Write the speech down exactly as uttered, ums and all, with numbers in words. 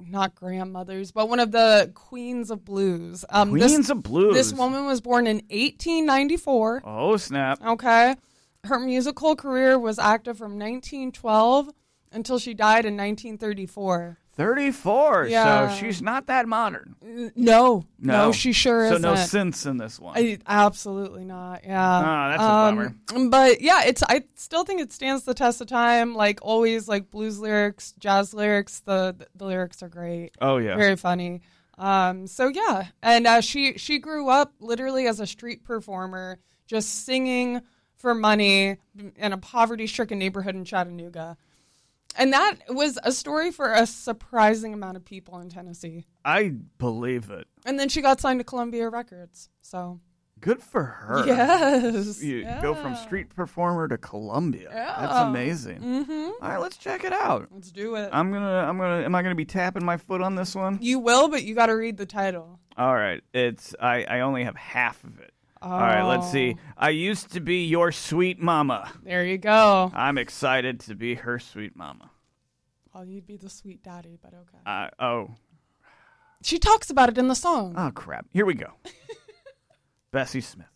not grandmothers, but one of the queens of blues. Um, Queens this, of blues. This woman was born in eighteen ninety-four. Oh, snap. Okay. Her musical career was active from nineteen twelve until she died in nineteen thirty-four. thirty-four. Yeah. So she's not that modern. No, no, No, she sure so isn't. So no synths in this one. I, absolutely not. Yeah. Oh, that's a um, bummer. But yeah, it's. I still think it stands the test of time. Like always, like blues lyrics, jazz lyrics. The the, the lyrics are great. Oh yeah, very funny. Um. So yeah, and uh, she she grew up literally as a street performer, just singing for money in a poverty-stricken neighborhood in Chattanooga. And that was a story for a surprising amount of people in Tennessee. I believe it. And then she got signed to Columbia Records. So good for her. Yes. You yeah. go from street performer to Columbia. Yeah. That's amazing. Mm-hmm. All right, let's check it out. Let's do it. I'm gonna. I'm gonna. Am I gonna be tapping my foot on this one? You will, but you got to read the title. All right. It's. I. I only have half of it. Oh. All right, let's see. I used to be your sweet mama. There you go. I'm excited to be her sweet mama. Oh, you'd be the sweet daddy, but okay. Uh, oh. She talks about it in the song. Oh, crap. Here we go. Bessie Smith.